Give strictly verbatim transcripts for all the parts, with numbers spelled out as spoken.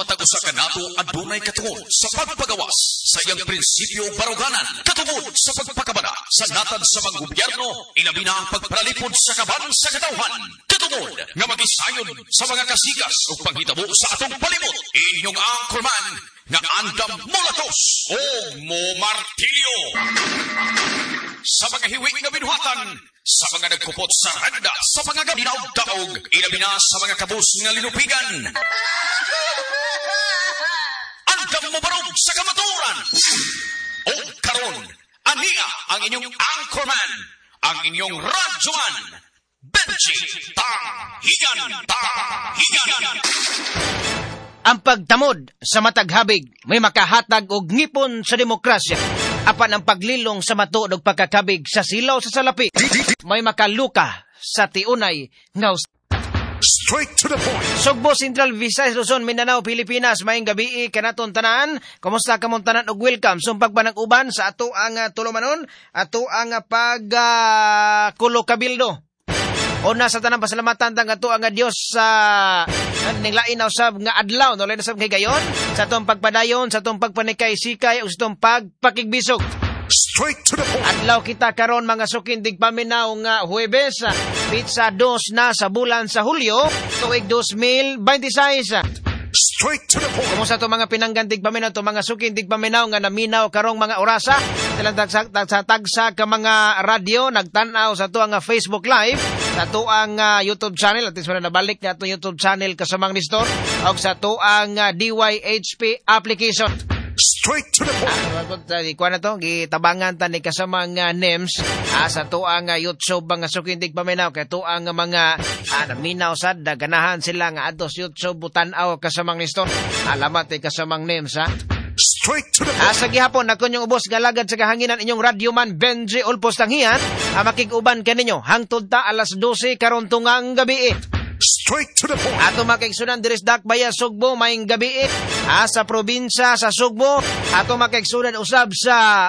matag usa ka nato adunay katungod sa pagpagawas sa iyang prinsipyo baruganan katungod sa pagpakabana sa natad sa mga gobyerno ilabi na ang pagparalipod sa kaban sa katawhan katungod nga magisayon sa mga kasigas o panghitabo sa atong palibot. Inyong anchorman nga andam molatos o mo martilyo sa mga hiwig na binuhatan, sa mga nagkupot sa randa, sa mga gabinaw-daog, ilabi na sa mga kabus nga linupigan. Andam mo barog sa kamaturan. O karon, aniya ang inyong anchorman, ang inyong radyoman, Benji Tang Higan Tang Higan. Ang pagtamod sa mataghabig may makahatag og ngipon sa demokrasya. Apan ang paglilong sa matuod og pagkakabig sa silaw sa salapi may makaluka sa tiunay nga straight to the point. Sugbo, Central Visayas, Luzon, Mindanao, Pilipinas. Maayong gabi kanaton tanan. Kumusta kamong tanan og welcome sumpag banang uban sa ato ang uh, tulumanon, ato ang uh, pag uh, kulo kabildo. Una sa tanang pasalamatan tang ato ang Dios sa uh, ninglain na usab nga adlaw no lain usab kay gayon sa atong pagpadayon, sa atong pagpanikay-sikay ug sa atong pagpakigbisog. Straight to the point. Adlaw kita karon mga sukindig paminaw nga Huwebes, pizza dos na sa bulan sa Hulyo tuig two thousand twenty-six. Straight to the point. Kumusta to mga pinanggantig paminaw to mga sukindig paminaw nga naminaw karong mga orasa silang tagsa-tagsa ka mga radyo nagtan-aw sa to nga Facebook Live, sa to ang uh, YouTube channel at isma na nabalik nga to YouTube channel kasamang Nestor og sa to ang uh, D Y H P application. Straight to the point. Ah, ikuha na to, gitabangan ta ni kasamang uh, names ah, sa to ang uh, YouTube mga sukindig paminaw kay to ang uh, mga ah, naminaw sad ganahan sila nga adto sa YouTube butan-aw kasamang Nestor. Alamat ay kasamang names ha. Straight to the point. Ah, sa gihapon nakon yung ubos galagad sa kahanginan inyong radyoman Benji Olpos Tanghian ah, makig-uban kaninyo hangtod ta alas twelve karon tungang gabi. Straight to the point. Ato makigsunan diris Dakbayan, Sugbo, maayong gabi ah, sa probinsya sa Sugbo. Ato makigsunan usab sa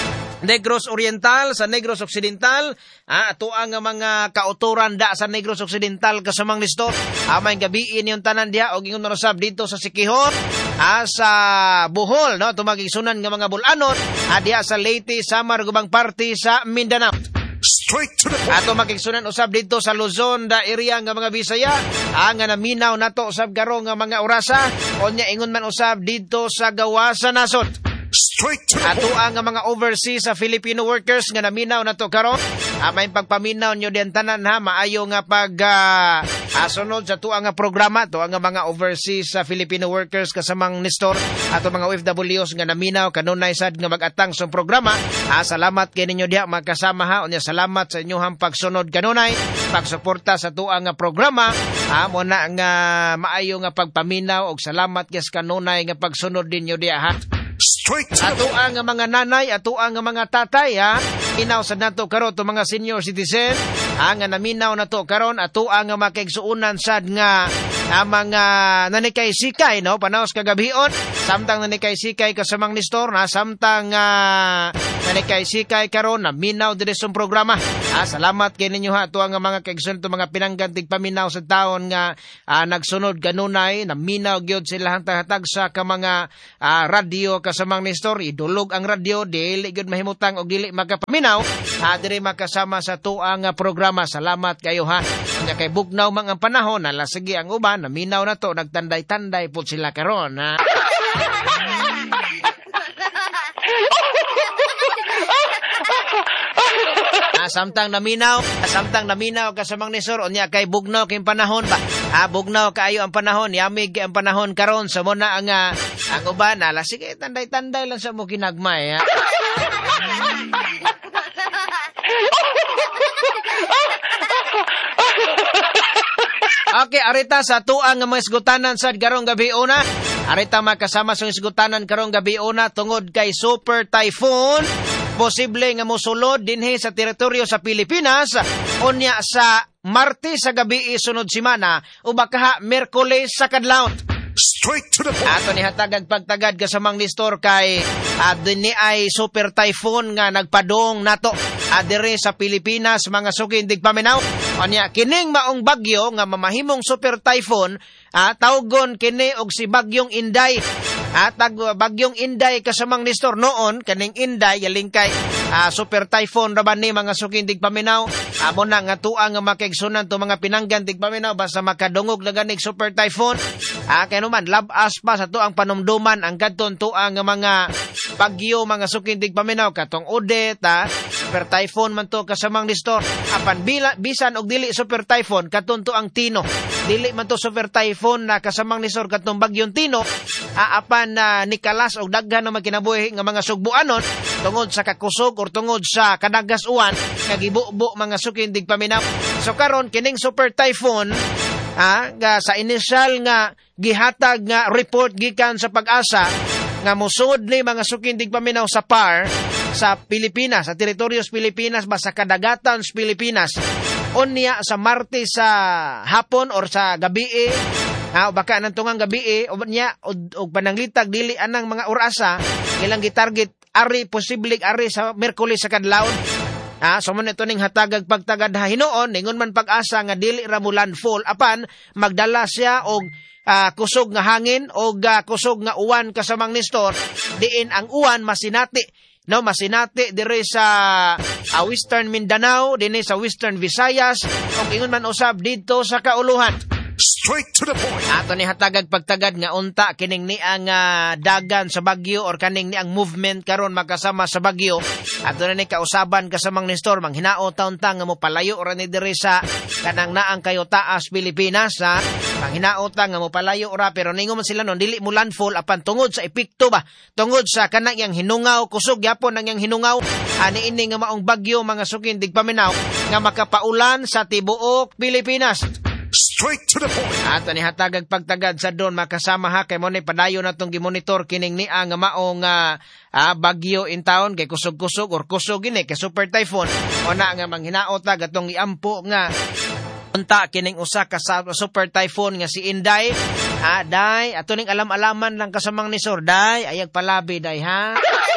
Negros Oriental, sa Negros Occidental. Ah, ato ang mga kauturan da sa Negros Occidental kasamang Nestor. Ah, maayong gabi yung tanan diha og ingon usab dito sa Siquijor, ah, sa Bohol, no? Ato makigsunan nga mga bulanon ah, diha sa Leyte, Samar, gubang parte sa Mindanao. Straight to the point. Ato makigsunan usab dito sa Luzon da area nga mga Bisaya ang nga naminaw nato usab garo nga mga orasa onya ingon man usab dito sa Gawasan nasod. Straight to the Ato point. ang mga overseas sa Filipino workers nga naminaw nato karon ah, may pagpaminaw nyo din tanan ha maayo nga pag uh, ah, sunod sa tuang nga programa to ang mga overseas sa Filipino workers kasamang Nestor ato mga O F W s nga naminaw kanunay sad nga mag-atang sa programa. Ah, salamat kay ninyo diha magkasama ha unya salamat sa inyong pagsunod kanunay pagsuporta sa tuang nga programa. Ah, mo na nga maayo nga pagpaminaw og salamat yes kanunay nga pagsunod ninyo diha ha. Straight to the Ato point. ang mga nanay, ato ang mga tatay ha. Inaw sa nato karon to mga senior citizen, ang naminaw nato karon ato ang makigsuunan sad nga ang mga nanikay-sikay no panaos kagabion, samtang nanikay-sikay kasamang Nestor na samtang uh, nanikay-sikay karon naminaw diri sa programa. Ah, salamat kay ninyo ha ato ang mga kaigsuon to mga pinanggantig paminaw sa taon nga uh, nagsunod kanunay naminaw gyud sila hatag sa ka mga uh, radyo kasamang Nestor idulog ang radyo dili gyud mahimutang og dili makapaminaw ha diri makasama sa tuang programa. Salamat kayo ha unya kay bugnaw mang ang panahon ala sige ang uban naminaw na to nagtanday-tanday pud sila karon ha. Ah, samtang naminaw, ah, samtang naminaw kasamang Nestor unya kay bugnaw kay panahon ba. Ah, bugnaw kaayo ang panahon, yamig ang panahon karon sa muna ang uh, ang uban ala sige tanday-tanday lang sa mo kinagmay ha. Okay, arita sa tuang nga mga isgutanan sa garong gabi una. Arita makasama sa isgutanan karong gabi una tungod kay Super Typhoon. Posible nga mosulod dinhi sa teritoryo sa Pilipinas unya sa Martes sa gabi sunod semana o baka Miyerkules sa kadlawon. Straight to the point. Ato ni hatagag pagtagad kasamang Nestor kay uh, dinhi ay super typhoon nga nagpadong nato adire sa Pilipinas mga sukindig paminaw. Anya kining maong bagyo nga mamahimong super typhoon Ah, tawgon kini og si Bagyong Inday. At ah, Bagyong Inday kasamang Nestor noon kaning Inday galing kay ah, super typhoon ra ba ni mga sukindig paminaw. Amo na nga tuwa nga makaigsunan to mga pinanggan tig paminaw basta makadungog na ganig super typhoon. Ah, kay naman labas pa sa to ang panumduman ang kadton tuwa nga mga bagyo mga sukindig paminaw katong Odette, ah, super typhoon man to kasamang Nestor. Apan bila, bisan og dili super typhoon katon to ang Tino. Dili man to super typhoon na kasamang Nestor katong Bagyong Tino. Ah, apan na uh, nikalas og daghan na magkinabuhi nga mga sugbuanon tungod sa kakusog or tungod sa kadagas-uwan nga gibubo mga sukindig paminaw. So karon kining super typhoon ah, nga sa initial nga gihatag nga report gikan sa Pag-asa nga mosud ni mga sukindig paminaw sa P A R sa Pilipinas, sa teritoryos Pilipinas ba sa kadagatan sa Pilipinas. Unya sa Martes sa hapon or sa gabi eh, ha, o baka nang tungang gabi eh, o niya, o, o pananglitag, dili anang mga orasa, ilang gitarget, ari, posibleng ari sa Merkulis sa kadlawon. Ha, so man ito ning hatagag pagtagad ha hinoon, ningon man Pag-asa nga dili ra mo landfall, apan magdala siya og uh, kusog nga hangin o uh, kusog nga uwan kasamang Nestor, diin ang uwan masinati. No, masinati dire sa uh, Western Mindanao, dinhi sa Western Visayas, o ingon man usab dito sa kauluhan. Straight to the point. Ato ni hatagag pagtagad nga unta kining ni ang uh, dagan sa bagyo or kaning ni ang movement karon magkasama sa bagyo. Ato na ni kausaban kasamang Nestor manghinaot taon-ta nga mo palayo ra ni diri sa kanang naang kayo taas Pilipinas ha. Manghinaot nga mo palayo ra pero ningon man sila non dili mo landfall apan tungod sa epekto ba. Tungod sa kanang yang hinungaw kusog gyapon nang yang hinungaw ani ini nga maong bagyo mga sukindig paminaw nga makapaulan sa tibuok Pilipinas. Straight to the point. Ato ni hatagag pagtagad sa doon makasama ha kay mo ni padayon natong gimonitor kining ni ang maong uh, uh, bagyo in town kay kusog-kusog or kusog gini kay super typhoon o na nga manghinaot atong iampo nga unta kining usa ka super typhoon nga si Inday. Ah, day ato ning alam-alaman lang kasamang Nestor day ayag palabi day ha.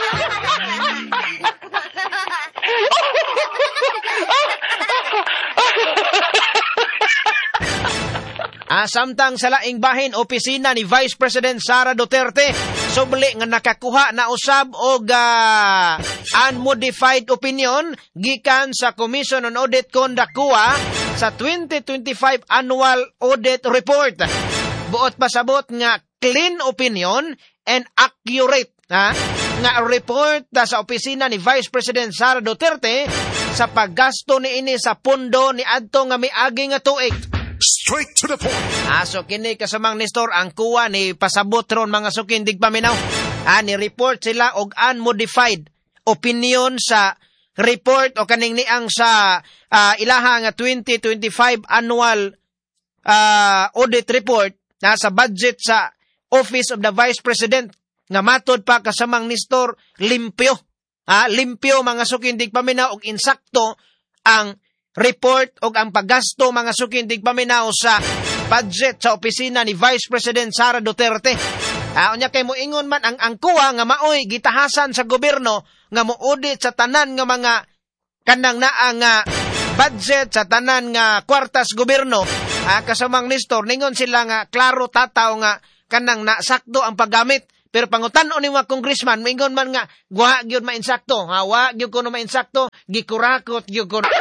Ah, samtang sa laing bahin opisina ni Vice President Sara Duterte subli nga nakakuha na usab og uh, unmodified opinion gikan sa Commission on Audit Conduct C O A sa twenty twenty-five Annual Audit Report. Buot pasabot nga clean opinion and accurate ha nga report ta sa opisina ni Vice President Sara Duterte sa paggasto niini sa pondo ni adto nga miagi nga tuig. Straight to the point. Aso kini kasamang Nestor ang kuha ni pasabot ron mga sukindig paminaw. Ah, ni report sila og unmodified opinion sa report o kaning niang sa uh, ilaha nga twenty twenty-five annual uh, audit report na sa budget sa Office of the Vice President nga matod pa kasamang Nestor limpyo. Ah, limpyo mga sukindig paminaw og insakto ang report o ang paggasto mga sukindig paminaw sa budget sa opisina ni Vice President Sara Duterte. Ah, unya kay moingon man ang angkuha nga maoy gitahasan sa gobyerno nga mo-audit sa tanan nga mga kanang naang uh, budget sa tanan nga kwartas gobyerno. Ah, kasamang Nestor ningon sila nga klaro tataw nga kanang nasakto ang paggamit. Pero pangutan-on ni mga congressman, maingon man nga, wa gyud mainsakto. Ha, wa gyud ko no mainsakto, gikurakot gyud ko.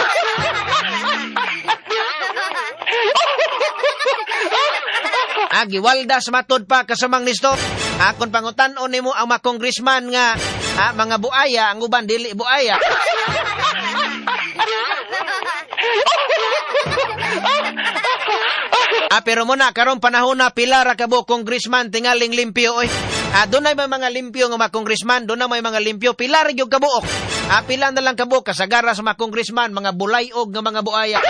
Ah, giwaldas matod pa kasamang Nestor. Ah, kung pangutan-on nimo ang mga congressman nga, ah, mga buaya, ang uban dili buaya. Ah, pero muna, karon panahon na pila ra kabo congressman tingaling limpyo oy. Ah, doon na may mga limpyo nga mga congressman, doon na may mga limpyo, pila ra gyud kabuok. Ah, pila na lang kabuok kasagara sa mga congressman, mga bulayog nga mga buaya.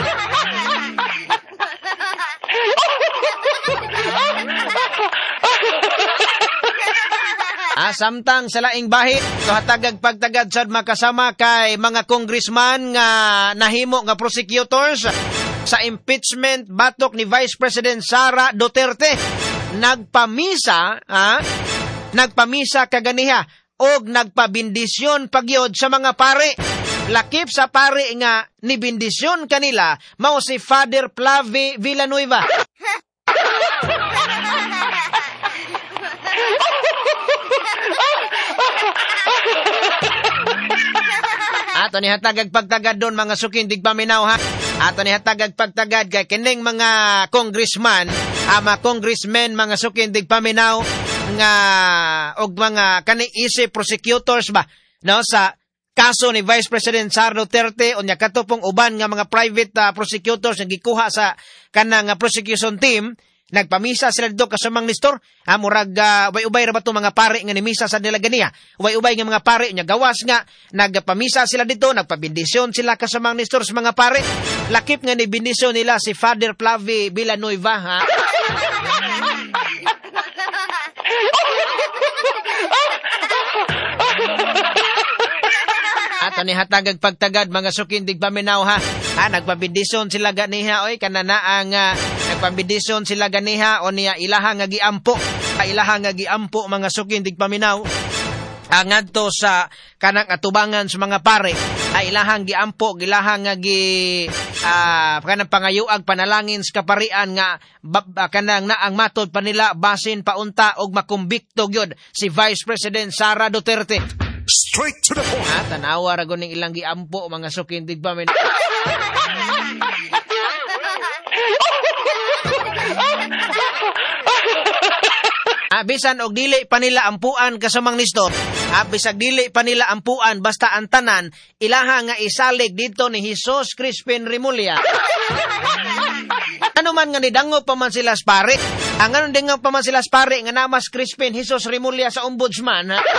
Ah, samtang sa laing bahit, so hatagag pagtagad sad makasama kay mga congressman nga nahimo nga prosecutors sa impeachment batok ni Vice President Sara Duterte. Nagpamisa, ah, nagpamisa kaganiha og nagpabindisyon pagyod sa mga pare. Lakip sa pare nga ni bindisyon kanila mao si Father Flavie Villanueva. Ato ni hatagag pagtagad doon mga suking digpaminaw ha. Ato ni hatagag pagtagad kay kining mga congressman, ama congressmen mga suking digpaminaw nga og mga kani isip prosecutors ba no sa kaso ni Vice President Sara Duterte o nya katupong uban nga mga private uh, prosecutors nga gikuha sa kanang uh, prosecution team. Nagpamisa sila dito kasamang nistor. Ha, murag uh, ubay-ubay ra ba itong mga pare nga nimisa sa nila ganiya. Ubay-ubay nga mga pare nya gawas nga. Nagpamisa sila dito, nagpabindisyon sila kasamang nistor sa mga pare. Lakip nga ni bindisyon nila si Father Flavie Villanueva. Ha? Ato ni hatagag pagtagad mga sukin digpaminaw ha. Ha, nagpabindisyon sila ganiha oy kanana ang uh, nagpabindisyon sila ganiha o niya ilahang nga giampo. Ilahang nga giampo mga sukin digpaminaw. Ngadto sa kanang atubangan sa mga pare ay ilahang giampo gilahang nga gi uh, kanang pangayuag panalangin sa kaparian nga ba, kanang naang matod pa nila basin paunta og makumbikto gyud si Vice President Sara Duterte. Straight to the point. Ah, tanawa ra ning ilang giampo mga sukin digpaminaw. Ah, bisan og dili pa nila ampuan kasamang nistor. Ah, bisag dili pa nila ampuan basta ang tanan ilaha nga isalig dito ni Jesus Crispin Remulla. Ano man nga nidango pa man sila sa pare. Ang ano dingo pa man sila sa pare nga namas Crispin Jesus Remulla sa ombudsman. Ha?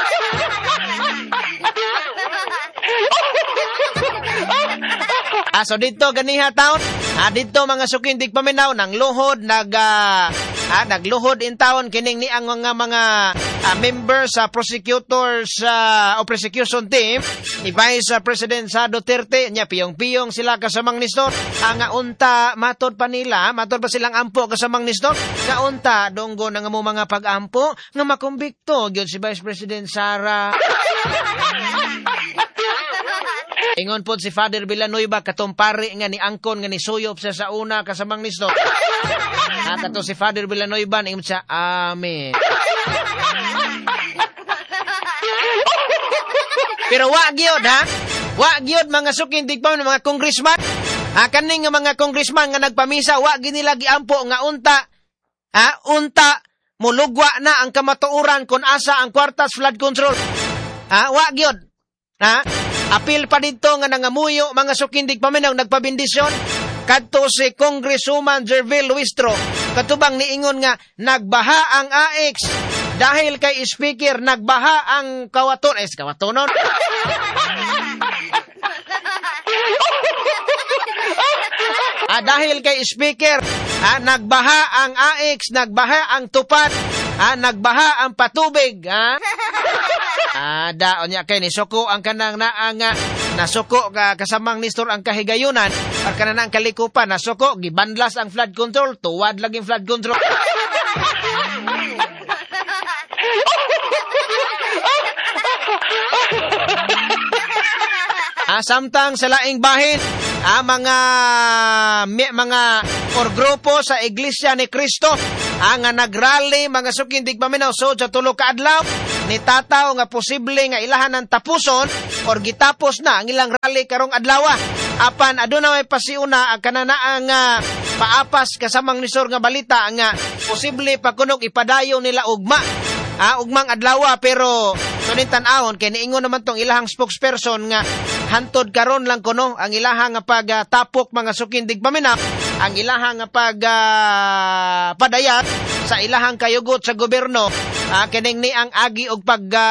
Ah, so dito ganiha taon. Ah, dito mga sukin digpaminaw nang luhod nag uh, ah, nagluhod in taon kining ni ang mga mga uh, members sa uh, prosecutors uh, o prosecution team ni Vice President Sara Duterte nya piyong-piyong sila kasamang nistor ang uh, unta matod pa nila matod pa silang ampo kasamang nistor nga unta donggo nga mo mga pag-ampo nga makumbikto gyud si Vice President Sara. Ingon po si Father Villanueva katong pare nga ni angkon nga ni suyop sa sa una kasamang nistor. Ah, kato si Father Villanueva ingon siya, amen. Pero wa gyud ha? Wa gyud mga sukin digpaminaw mga congressman. Ha, kaning nga mga congressman nga nagpamisa wa gyud nila giampo nga unta. Ha, unta mulugwa na ang kamatuoran kun asa ang kwartas flood control. Ha, wa gyud. Ha? Apil pa dito nga nangamuyo mga sukin digpaminaw nagpabindisyon kadto si Congresswoman Jervil Luistro katubang niingon nga nagbaha ang A X dahil kay speaker nagbaha ang kawaton es kawatonon. Ah, dahil kay speaker ah, nagbaha ang A X nagbaha ang tupad ah, nagbaha ang patubig ah. Ah, daon niya kay ni suko ang kanang naang uh, nasuko ka kasamang nistor ang kahigayunan ar kanang ang kalikupan nasuko gibanlas ang flood control tuwad laging flood control. Ah, samtang sa laing bahin ah, mga mi, mga or grupo sa Iglesia ni Cristo ang ah, nagrally mga sukin digpaminaw so sa tulo ka adlaw ni tataw nga posible nga ilahan ng tapuson or gitapos na ang ilang rally karong adlaw. Apan aduna may pasiuna ang kananaang uh, paapas kasamang nisor nga balita nga posible pa kunog ipadayon nila ugma. Ah, ugmang adlaw pero tunin tan-awon kay niingon naman tong ilahang spokesperson nga hantod karon lang kuno ang ilahang nga pagtapok uh, mga sukin digpaminaw ang ilahang nga pag uh, padayat sa ilahang kayugot sa gobyerno uh, kining ni ang agi og pag uh,